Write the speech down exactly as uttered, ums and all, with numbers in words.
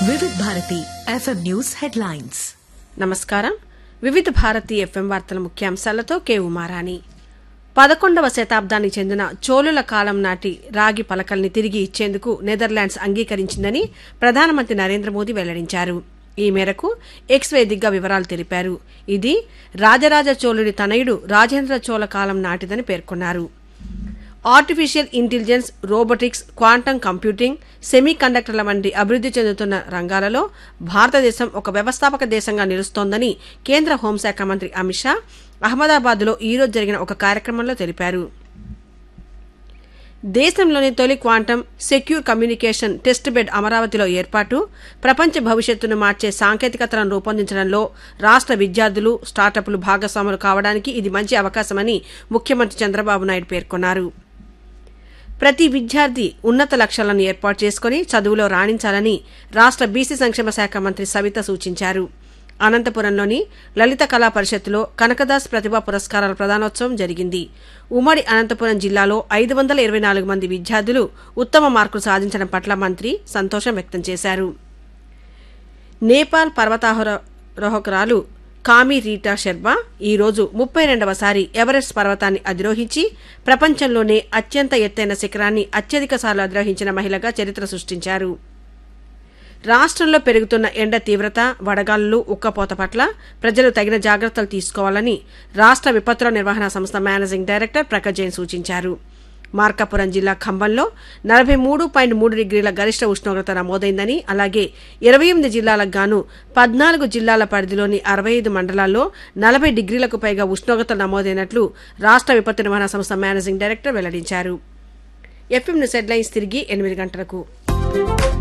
వివిధ Bharati FM news headlines. నమస్కారం. వివిధ భారతి ఎఫ్ఎం వార్తల ముఖ్యాంశాలతో కె ఉమారాణి. పదకొండవ శతాబ్దానికి చెందిన చోళుల కాలం నాటి రాగి పలకల్ని తిరిగి ఇచ్చేందుకు నెదర్లాండ్స్ అంగీకరించిందని ప్రధానమంత్రి నరేంద్ర మోదీ వెల్లడించారు. ఈ మేరకు ఎక్స్ వేదికగా వివరాలు తెలిపారు. ఇది రాజరాజ చోళుడి తనయుడు రాజేంద్ర చోళ కాలం నాటిదని పేర్కొన్నారు. Artificial intelligence, robotics, quantum computing, semi కండక్టర్ల వంటి అభివృద్ధి చెందుతున్న రంగాలలో భారతదేశం ఒక వ్యవస్థాపక దేశంగా నిలుస్తోందని కేంద్ర హోంశాఖ మంత్రి అమిత్ షా అహ్మదాబాద్లో ఈరోజు జరిగిన ఒక కార్యక్రమంలో తెలిపారు. దేశంలోని తొలి quantum secure communication test bed అమరావతిలో ఏర్పాటు ప్రపంచ భవిష్యత్తును మార్చే సాంకేతికతలను రూపొందించడంలో రాష్ట్ర విద్యార్థులు, స్టార్టప్లు భాగస్వాములు కావడానికి ఇది మంచి అవకాశమని ముఖ్యమంత్రి చంద్రబాబు నాయుడు పేర్కొన్నారు. ప్రతి విద్యార్థి ఉన్నత లక్ష్యాలను ఏర్పాటు చేసుకుని చదువులో రాణించాలని రాష్ట్ర బీసీ సంక్షేమ శాఖ మంత్రి సవిత సూచించారు. అనంతపురంలోని లలిత కళా పరిషత్తులో కనకదాస్ ప్రతిభా పురస్కారాల ప్రదానోత్సవం జరిగింది. ఉమ్మడి అనంతపురం జిల్లాలో ఐదు వందల ఇరవై నాలుగు మంది విద్యార్థులు ఉత్తమ మార్కులు సాధించడం పట్ల మంత్రి సంతోషం వ్యక్తం చేశారు. నేపాల్ పర్వతారోహకురాలు కామి రీటా శర్మ ఈరోజు ముప్పై రెండవసారి ఎవరెస్ట్ పర్వతాన్ని అధిరోహించి ప్రపంచంలోనే అత్యంత ఎత్తైన శిఖరాన్ని అత్యధిక సార్లు అధిరోహించిన మహిళగా చరిత్ర సృష్టించారు. రాష్ట్రంలో పెరుగుతున్న ఎండ తీవ్రత, వడగాలులు, ఉక్కపోత పట్ల ప్రజలు తగిన జాగ్రత్తలు తీసుకోవాలని రాష్ట్ర విపత్తుల నిర్వహణ సంస్థ మేనేజింగ్ డైరెక్టర్ ప్రకాష్ జైన్ సూచించారు. మార్కాపురం జిల్లా ఖమ్మంలో నలభై మూడు పాయింట్ మూడు డిగ్రీల గరిష్ట ఉష్ణోగ్రత నమోదైందని, అలాగే ఇరవై ఎనిమిది జిల్లాలకు గాను పద్నాలుగు జిల్లాల పరిధిలోని అరవై ఐదు మండలాల్లో నలభై డిగ్రీలకు పైగా ఉష్ణోగ్రతలు నమోదైనట్లు రాష్ట్ర విపత్తు నిర్వహణ సంస్థ మేనేజింగ్ డైరెక్టర్ వెల్లడించారు. ఎఫ్ఎం న్యూస్ హెడ్లైన్స్ తిరిగి ఎనిమిది గంటలకు.